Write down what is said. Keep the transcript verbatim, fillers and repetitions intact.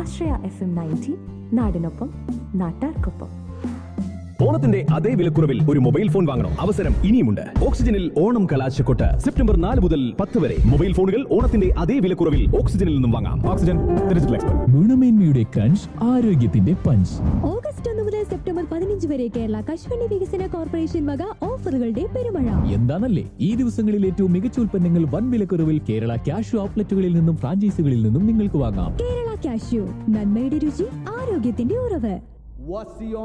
ആശ്രയ F M ninety, നാടിനൊപ്പം നാട്ടാർക്കൊപ്പം. ഓണത്തിന്റെ അതേ വിലക്കുറവിൽ ഒരു മൊബൈൽ ഫോൺ വാങ്ങണം. അവസരം ഇനിയുമുണ്ട്. ഓക്സിജനിൽ ഓണം കലാശക്കൊട്ട് സെപ്റ്റംബർ നാല് മുതൽ പത്ത് വരെ. മൊബൈൽ ഫോണുകൾ ഓണത്തിന്റെ അതേ വിലക്കുറവിൽ ഓക്സിജനിൽ നിന്നും വാങ്ങാം. Oxygen digital expert. ഗുണമേന്മയുടെ കഞ്ച്, ആരോഗ്യത്തിന്റെ പഞ്ച്. ഓഗസ്റ്റ് ഒന്ന് മുതൽ സെപ്റ്റംബർ പതിനഞ്ച് വരെ കേരള കശുവണ്ടി വികസന കോർപ്പറേഷൻ വക ഓഫറുകളുടെ പെരുമഴ. എന്താണല്ലേ ഈ ദിവസങ്ങളിൽ ഏറ്റവും മികച്ച ഉൽപ്പന്നങ്ങൾ വൻ വിലക്കുറവിൽ കേരള ക്യാഷ് ഔട്ട്ലെറ്റുകളിൽ നിന്നും ഫ്രാഞ്ചൈസികളിൽ നിന്നും നിങ്ങൾക്ക് വാങ്ങാം. കേരള കാഷ്യൂ, നന്മയുടെ രുചി, ആരോഗ്യത്തിന്റെ ഉറവ്.